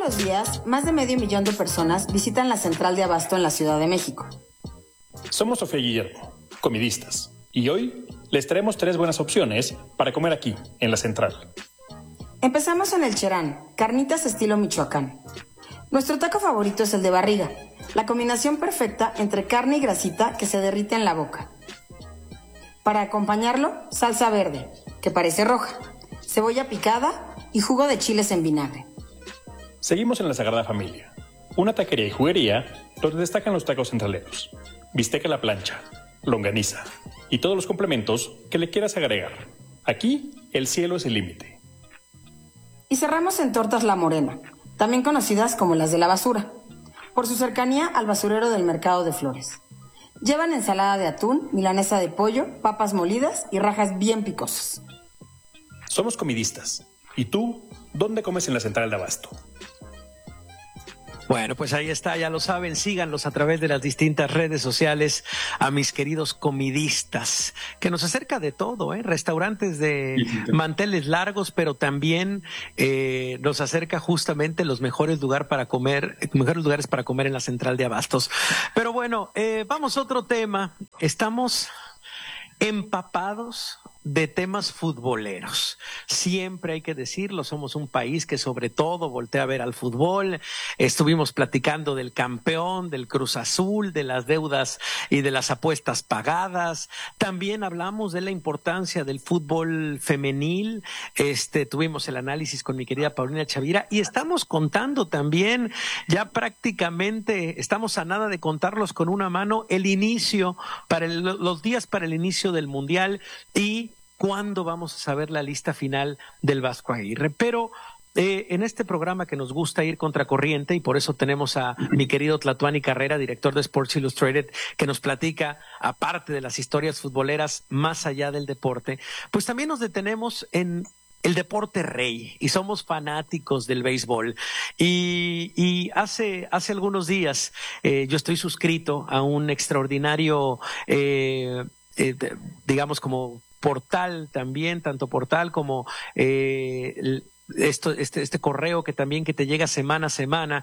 los días, más de 500,000 de personas visitan la central de abasto en la Ciudad de México. Somos Sofía y Guillermo, comidistas, y hoy les traemos 3 buenas opciones para comer aquí, en la central. Empezamos en el Cherán, carnitas estilo Michoacán. Nuestro taco favorito es el de barriga, la combinación perfecta entre carne y grasita que se derrite en la boca. Para acompañarlo, salsa verde, que parece roja, cebolla picada y jugo de chiles en vinagre. Seguimos en la Sagrada Familia, una taquería y juguería donde destacan los tacos centraleros, bistec a la plancha, longaniza y todos los complementos que le quieras agregar. Aquí, el cielo es el límite. Y cerramos en Tortas La Morena, también conocidas como las de la basura, por su cercanía al basurero del Mercado de Flores. Llevan ensalada de atún, milanesa de pollo, papas molidas y rajas bien picosas. Somos comidistas. ¿Y tú, dónde comes en la central de abasto? Bueno, pues ahí está, ya lo saben, síganlos a través de las distintas redes sociales a mis queridos comidistas, que nos acerca de todo, restaurantes de manteles largos, pero también nos acerca justamente los mejores lugares para comer en la central de abastos. Pero bueno, vamos a otro tema. Estamos empapados de temas futboleros. Siempre hay que decirlo, somos un país que sobre todo voltea a ver al fútbol. Estuvimos platicando del campeón, del Cruz Azul, de las deudas y de las apuestas pagadas. También hablamos de la importancia del fútbol femenil. Tuvimos el análisis con mi querida Paulina Chavira y estamos contando también, ya prácticamente estamos a nada de contarlos con una mano, el inicio, los días para el inicio del Mundial y cuándo vamos a saber la lista final del Vasco Aguirre. Pero en este programa que nos gusta ir contracorriente, y por eso tenemos a mi querido Tlatuani Carrera, director de Sports Illustrated, que nos platica, aparte de las historias futboleras, más allá del deporte, pues también nos detenemos en el deporte rey y somos fanáticos del béisbol. Y hace algunos días yo estoy suscrito a un extraordinario digamos como portal también, tanto portal como este correo que te llega semana a semana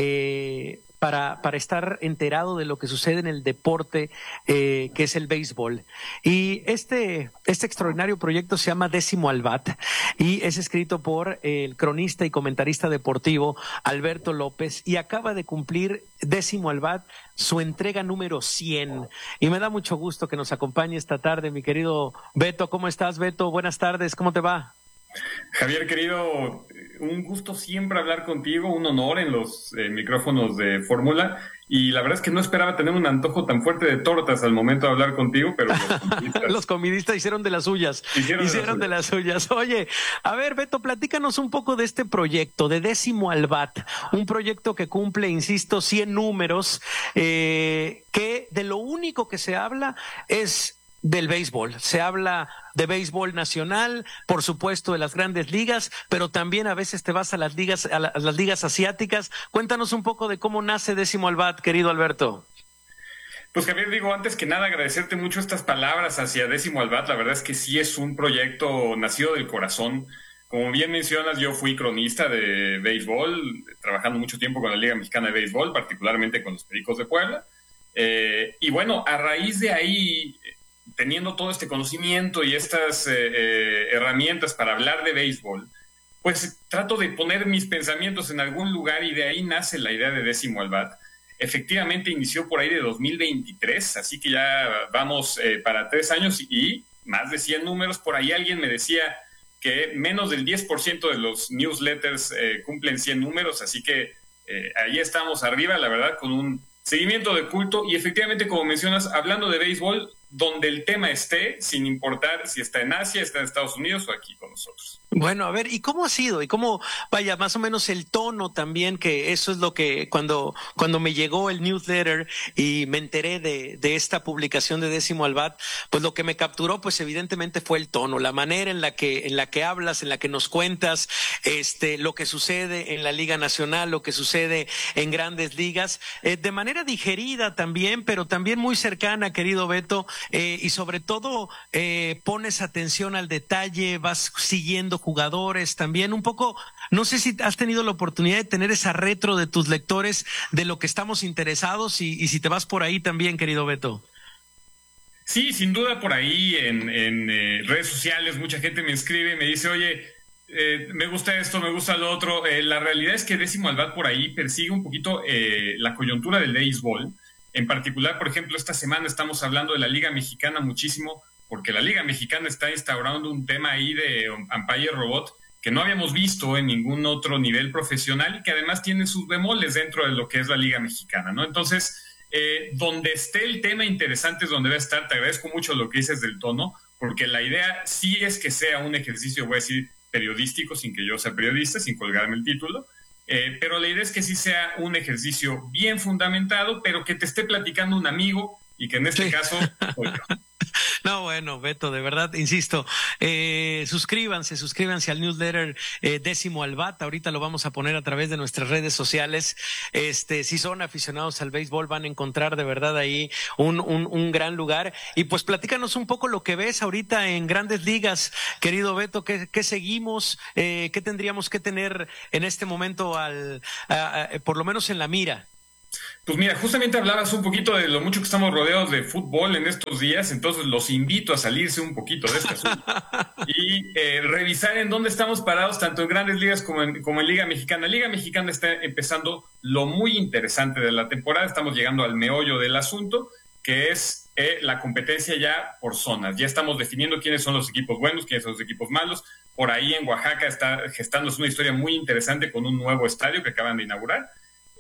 para estar enterado de lo que sucede en el deporte que es el béisbol. Y este extraordinario proyecto se llama Décimo al Bat y es escrito por el cronista y comentarista deportivo Alberto López y acaba de cumplir Décimo al Bat su entrega número 100. Y me da mucho gusto que nos acompañe esta tarde mi querido Beto. ¿Cómo estás, Beto? Buenas tardes, ¿cómo te va? Javier, querido, un gusto siempre hablar contigo, un honor en los micrófonos de Fórmula, y la verdad es que no esperaba tener un antojo tan fuerte de tortas al momento de hablar contigo, pero los comidistas hicieron de las suyas. Hicieron de las suyas. Oye, a ver, Beto, platícanos un poco de este proyecto, de Décimo al Bat, un proyecto que cumple, insisto, 100 números, que de lo único que se habla es del béisbol. Se habla de béisbol nacional, por supuesto de las grandes ligas, pero también a veces te vas a las ligas asiáticas. Cuéntanos un poco de cómo nace Décimo al Bat, querido Alberto. Pues Javier, digo, antes que nada agradecerte mucho estas palabras hacia Décimo al Bat. La verdad es que sí es un proyecto nacido del corazón. Como bien mencionas, yo fui cronista de béisbol, trabajando mucho tiempo con la Liga Mexicana de Béisbol, particularmente con los Pericos de Puebla. Y bueno, a raíz de ahí, teniendo todo este conocimiento y estas herramientas para hablar de béisbol, pues trato de poner mis pensamientos en algún lugar y de ahí nace la idea de Décimo al Bat. Efectivamente inició por ahí de 2023, así que ya vamos para 3 años y más de 100 números. Por ahí alguien me decía que menos del 10% de los newsletters cumplen 100 números, así que ahí estamos arriba, la verdad, con un seguimiento de culto y efectivamente, como mencionas, hablando de béisbol, donde el tema esté, sin importar si está en Asia, está en Estados Unidos o aquí con nosotros. Bueno, a ver, ¿y cómo ha sido? ¿Y cómo, vaya, más o menos el tono también? Que eso es lo que cuando me llegó el newsletter y me enteré de esta publicación de Décimo al Bat, pues lo que me capturó, pues evidentemente fue el tono, la manera en la que hablas, en la que nos cuentas, lo que sucede en la Liga Nacional, lo que sucede en Grandes Ligas, de manera digerida también, pero también muy cercana, querido Beto, y sobre todo pones atención al detalle, vas siguiendo jugadores también un poco. No sé si has tenido la oportunidad de tener esa retro de tus lectores de lo que estamos interesados y si te vas por ahí también, querido Beto. Sí, sin duda por ahí en redes sociales mucha gente me escribe y me dice, oye, me gusta esto, me gusta lo otro. La realidad es que Décimo al Bat por ahí persigue un poquito la coyuntura del béisbol. En particular, por ejemplo, esta semana estamos hablando de la Liga Mexicana muchísimo, porque la Liga Mexicana está instaurando un tema ahí de umpire robot que no habíamos visto en ningún otro nivel profesional y que además tiene sus bemoles dentro de lo que es la Liga Mexicana, ¿no? Entonces, donde esté el tema interesante es donde va a estar. Te agradezco mucho lo que dices del tono, porque la idea sí es que sea un ejercicio, voy a decir, periodístico, sin que yo sea periodista, sin colgarme el título, pero la idea es que sí sea un ejercicio bien fundamentado, pero que te esté platicando un amigo y que en este caso soy yo. No, bueno, Beto, de verdad, insisto, suscríbanse al newsletter Décimo al Bat. Ahorita lo vamos a poner a través de nuestras redes sociales. Si son aficionados al béisbol, van a encontrar de verdad ahí un gran lugar. Y pues platícanos un poco lo que ves ahorita en Grandes Ligas, querido Beto. ¿Qué seguimos? ¿Qué tendríamos que tener en este momento por lo menos en la mira? Pues mira, justamente hablabas un poquito de lo mucho que estamos rodeados de fútbol en estos días, entonces los invito a salirse un poquito de este asunto y revisar en dónde estamos parados, tanto en Grandes Ligas como en Liga Mexicana. Liga Mexicana está empezando lo muy interesante de la temporada, estamos llegando al meollo del asunto, que es la competencia ya por zonas. Ya estamos definiendo quiénes son los equipos buenos, quiénes son los equipos malos. Por ahí en Oaxaca está gestándose una historia muy interesante con un nuevo estadio que acaban de inaugurar.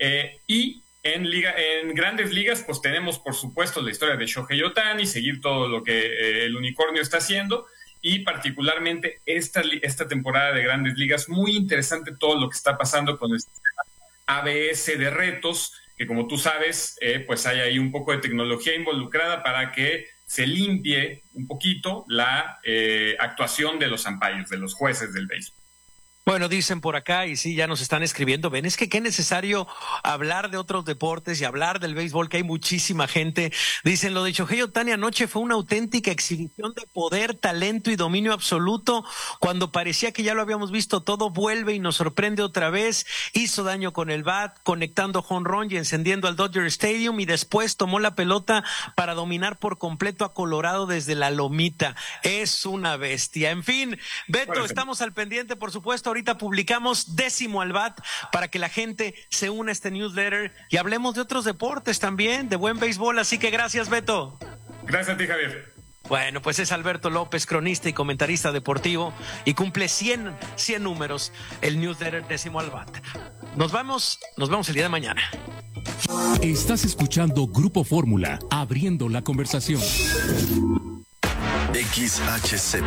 Y en Grandes Ligas, pues tenemos, por supuesto, la historia de Shohei Ohtani, seguir todo lo que el unicornio está haciendo, y particularmente esta temporada de Grandes Ligas, muy interesante todo lo que está pasando con el sistema ABS de retos, que como tú sabes, pues hay ahí un poco de tecnología involucrada para que se limpie un poquito la actuación de los umpires, de los jueces del béisbol. Bueno, dicen por acá, y sí, ya nos están escribiendo, ven, es que qué necesario hablar de otros deportes y hablar del béisbol, que hay muchísima gente. Dicen, lo de Shohei Ohtani anoche fue una auténtica exhibición de poder, talento y dominio absoluto. Cuando parecía que ya lo habíamos visto todo, vuelve y nos sorprende otra vez. Hizo daño con el bat, conectando jonrón y encendiendo al Dodger Stadium, y después tomó la pelota para dominar por completo a Colorado desde la lomita. Es una bestia. En fin, Beto, estamos al pendiente, por supuesto. Ahorita publicamos Décimo al Bat para que la gente se una a este newsletter y hablemos de otros deportes también, de buen béisbol. Así que gracias, Beto. Gracias a ti, Javier. Bueno, pues es Alberto López, cronista y comentarista deportivo, y cumple 100 números el newsletter Décimo al Bat. Nos vamos el día de mañana. Estás escuchando Grupo Fórmula, abriendo la conversación. XHZ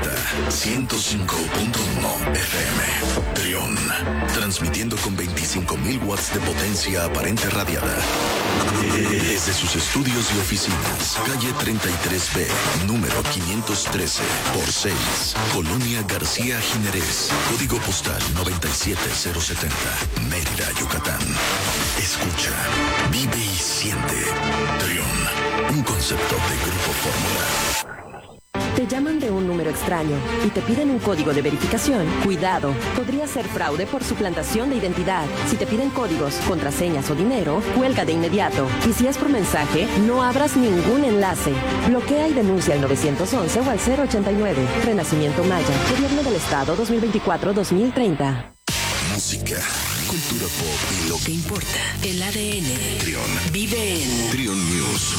105.1 FM Trión, transmitiendo con 25,000 watts de potencia aparente radiada desde sus estudios y oficinas, calle 33B, número 513 por 6, Colonia García Jiménez, código postal 97070, Mérida, Yucatán. Escucha, vive y siente. Trión, un concepto de Grupo Fórmula. Te llaman de un número extraño y te piden un código de verificación. Cuidado, podría ser fraude por suplantación de identidad. Si te piden códigos, contraseñas o dinero, cuelga de inmediato. Y si es por mensaje, no abras ningún enlace. Bloquea y denuncia al 911 o al 089. Renacimiento Maya, Gobierno del Estado 2024-2030. Música, cultura pop y lo que importa. El ADN. Trión. Vive en Trión News.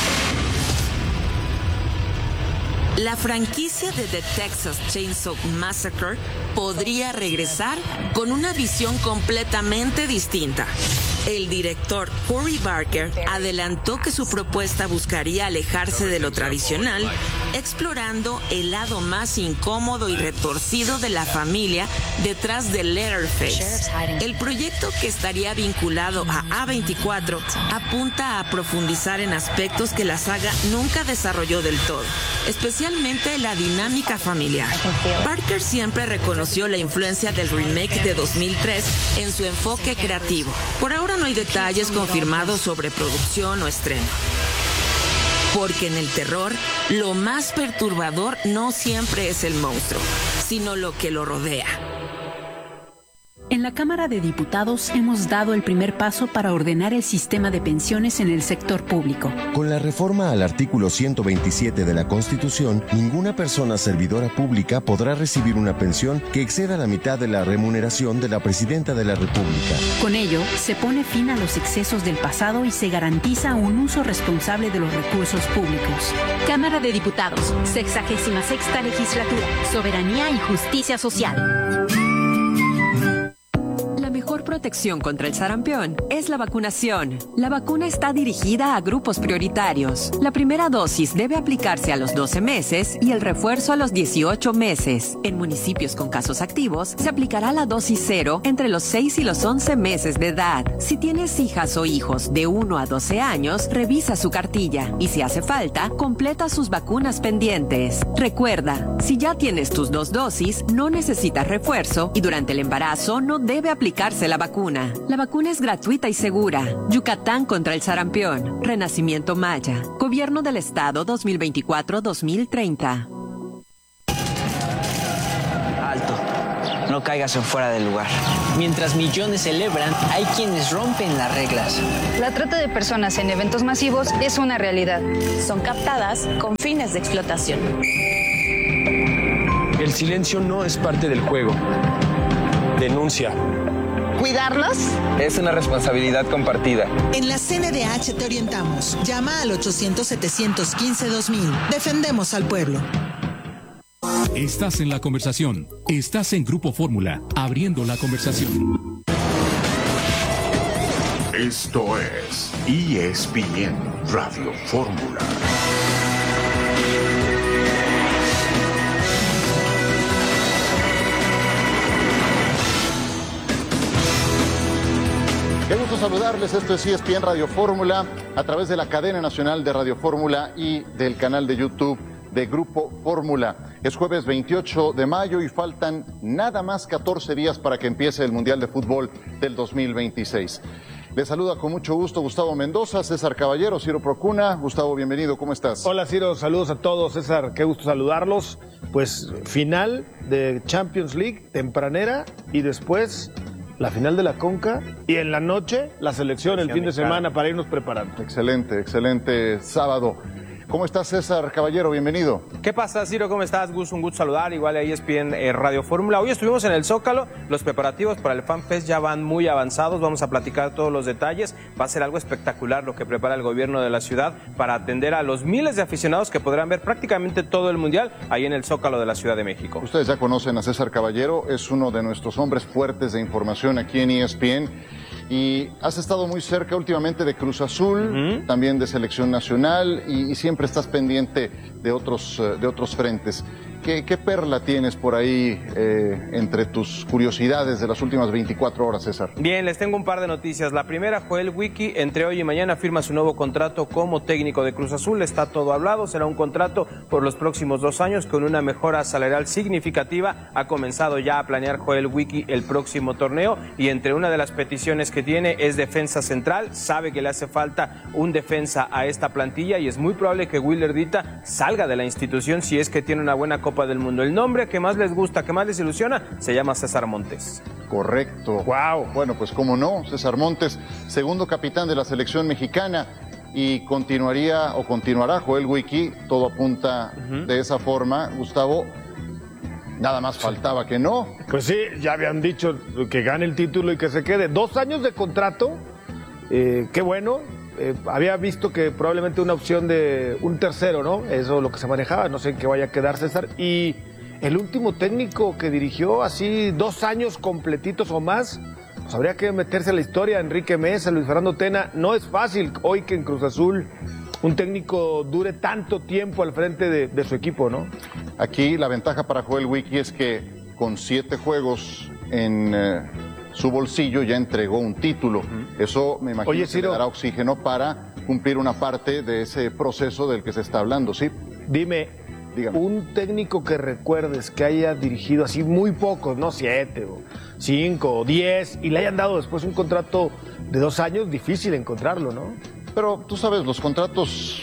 La franquicia de The Texas Chainsaw Massacre podría regresar con una visión completamente distinta. El director Corey Barker adelantó que su propuesta buscaría alejarse de lo tradicional, explorando el lado más incómodo y retorcido de la familia detrás de Leatherface. El proyecto, que estaría vinculado a A24, apunta a profundizar en aspectos que la saga nunca desarrolló del todo, especialmente la dinámica familiar. Barker siempre reconoció la influencia del remake de 2003 en su enfoque creativo. Por ahora no hay detalles confirmados sobre producción o estreno. Porque en el terror, lo más perturbador no siempre es el monstruo, sino lo que lo rodea. En la Cámara de Diputados hemos dado el primer paso para ordenar el sistema de pensiones en el sector público. Con la reforma al artículo 127 de la Constitución, ninguna persona servidora pública podrá recibir una pensión que exceda la mitad de la remuneración de la Presidenta de la República. Con ello, se pone fin a los excesos del pasado y se garantiza un uso responsable de los recursos públicos. Cámara de Diputados, 66ª Legislatura, Soberanía y Justicia Social. La mejor protección contra el sarampión es la vacunación. La vacuna está dirigida a grupos prioritarios. La primera dosis debe aplicarse a los 12 meses y el refuerzo a los 18 meses. En municipios con casos activos, se aplicará la dosis 0 entre los 6 y los 11 meses de edad. Si tienes hijas o hijos de 1 a 12 años, revisa su cartilla y si hace falta, completa sus vacunas pendientes. Recuerda, si ya tienes tus 2 dosis, no necesitas refuerzo y durante el embarazo no debe aplicarse la vacuna. La vacuna es gratuita y segura. Yucatán contra el sarampión. Renacimiento Maya. Gobierno del Estado 2024-2030. Alto. No caigas en fuera del lugar. Mientras millones celebran, hay quienes rompen las reglas. La trata de personas en eventos masivos es una realidad. Son captadas con fines de explotación. El silencio no es parte del juego. Denuncia. ¿Cuidarlos? Es una responsabilidad compartida. En la CNDH te orientamos. Llama al 800-715-2000. Defendemos al pueblo. Estás en la conversación. Estás en Grupo Fórmula, abriendo la conversación. Esto es ESPN Radio Fórmula. Qué gusto saludarles, esto es ESPN Radio Fórmula a través de la cadena nacional de Radio Fórmula y del canal de YouTube de Grupo Fórmula. Es jueves 28 de mayo y faltan nada más 14 días para que empiece el Mundial de Fútbol del 2026. Les saluda con mucho gusto Gustavo Mendoza, César Caballero, Ciro Procuna. Gustavo, bienvenido, ¿cómo estás? Hola Ciro, saludos a todos. César, qué gusto saludarlos. Pues final de Champions League, tempranera, y después la final de la Conca, y en la noche la selección el fin de semana para irnos preparando. Excelente, excelente sábado. ¿Cómo estás, César Caballero? Bienvenido. ¿Qué pasa, Ciro? ¿Cómo estás? Un gusto saludar. Igual ahí ESPN Radio Fórmula. Hoy estuvimos en el Zócalo. Los preparativos para el Fan Fest ya van muy avanzados. Vamos a platicar todos los detalles. Va a ser algo espectacular lo que prepara el gobierno de la ciudad para atender a los miles de aficionados que podrán ver prácticamente todo el Mundial ahí en el Zócalo de la Ciudad de México. Ustedes ya conocen a César Caballero. Es uno de nuestros hombres fuertes de información aquí en ESPN. Y has estado muy cerca últimamente de Cruz Azul, también de Selección Nacional, y siempre estás pendiente de otros frentes. ¿Qué perla tienes por ahí entre tus curiosidades de las últimas 24 horas, César? Bien, les tengo un par de noticias. La primera, Joel Wiki, entre hoy y mañana firma su nuevo contrato como técnico de Cruz Azul. Está todo hablado, será un contrato por los próximos 2 años con una mejora salarial significativa. Ha comenzado ya a planear Joel Wiki el próximo torneo y entre una de las peticiones que tiene es defensa central. Sabe que le hace falta un defensa a esta plantilla y es muy probable que Willer Dita salga de la institución si es que tiene una buena Copa del Mundo. El nombre que más les gusta, que más les ilusiona, se llama César Montes. Correcto. Wow. Bueno, pues cómo no, César Montes, segundo capitán de la selección mexicana, y continuará Joel Wiki, todo apunta de esa forma, Gustavo. Nada más faltaba que no. Pues sí, ya habían dicho que gane el título y que se quede. 2 años de contrato, qué bueno. Había visto que probablemente una opción de un tercero, ¿no? Eso es lo que se manejaba, no sé en qué vaya a quedar César. Y el último técnico que dirigió así 2 años completitos o más, pues habría que meterse a la historia. Enrique Mesa, Luis Fernando Tena. No es fácil hoy que en Cruz Azul un técnico dure tanto tiempo al frente de su equipo, ¿no? Aquí la ventaja para Joel Wiki es que con 7 juegos en su bolsillo ya entregó un título. Eso me imagino que le dará oxígeno para cumplir una parte de ese proceso del que se está hablando, ¿sí? Dígame. Un técnico que recuerdes que haya dirigido así muy pocos, no 7 o 5 o 10, y le hayan dado después un contrato de 2 años, difícil encontrarlo, ¿no? Pero tú sabes, los contratos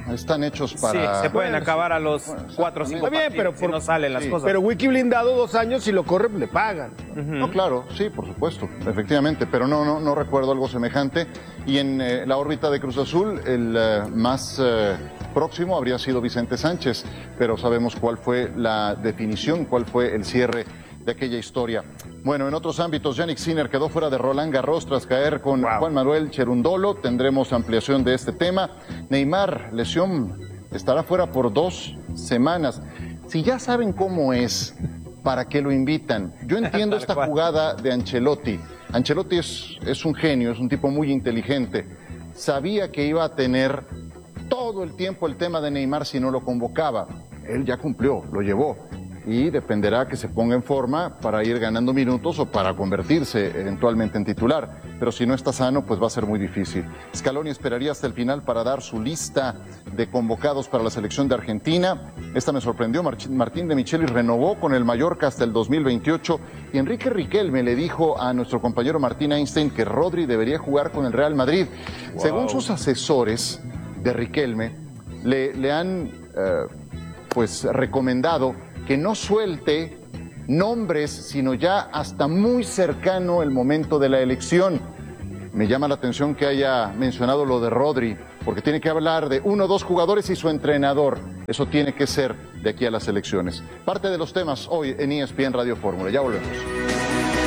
están hechos para... Sí, se pueden acabar a los 4 o 5 partidos, pero si no salen las cosas. Pero Wiki blindado 2 años, si lo corre, le pagan. No, claro, sí, por supuesto, efectivamente, pero no recuerdo algo semejante. Y en la órbita de Cruz Azul, el más próximo habría sido Vicente Sánchez, pero sabemos cuál fue la definición, cuál fue el cierre de aquella historia. Bueno, en otros ámbitos, Yannick Sinner quedó fuera de Roland Garros tras caer con Juan Manuel Cherundolo. Tendremos ampliación de este tema. Neymar, lesión, estará fuera por 2 semanas. Si ya saben cómo es, ¿para qué lo invitan? Yo entiendo esta jugada de Ancelotti. Ancelotti es un genio, es un tipo muy inteligente. Sabía que iba a tener todo el tiempo el tema de Neymar si no lo convocaba. Él ya cumplió, lo llevó. Y dependerá que se ponga en forma para ir ganando minutos o para convertirse eventualmente en titular. Pero si no está sano, pues va a ser muy difícil. Scaloni esperaría hasta el final para dar su lista de convocados para la selección de Argentina. Esta me sorprendió. Martín de Michelis renovó con el Mallorca hasta el 2028. Y Enrique Riquelme le dijo a nuestro compañero Martín Einstein que Rodri debería jugar con el Real Madrid. Wow. Según sus asesores de Riquelme, le han recomendado que no suelte nombres, sino ya hasta muy cercano el momento de la elección. Me llama la atención que haya mencionado lo de Rodri, porque tiene que hablar de 1 o 2 jugadores y su entrenador. Eso tiene que ser de aquí a las elecciones. Parte de los temas hoy en ESPN Radio Fórmula. Ya volvemos.